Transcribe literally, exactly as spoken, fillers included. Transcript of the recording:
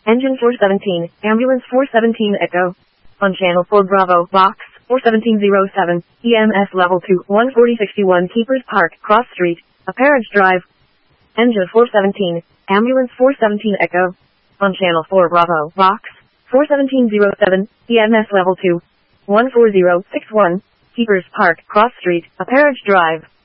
Engine four seventeen, Ambulance four seventeen Echo. On Channel four Bravo, Box four seventeen oh seven, E M S Level two, one forty sixty-one Keepers Park, Cross Street, Apparage Drive. Engine four seventeen, Ambulance four seventeen Echo. On Channel four Bravo, Box four seventeen oh seven, E M S Level two, one four zero six one, Keepers Park, Cross Street, Apparage Drive.